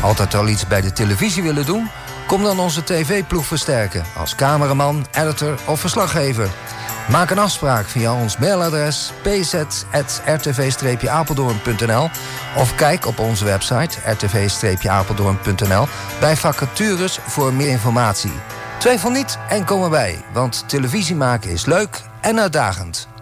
Altijd al iets bij de televisie willen doen? Kom dan onze tv-ploeg versterken als cameraman, editor of verslaggever. Maak een afspraak via ons mailadres pz@rtv-apeldoorn.nl of kijk op onze website rtv-apeldoorn.nl bij vacatures voor meer informatie. Twijfel niet en kom erbij, want televisie maken is leuk en uitdagend.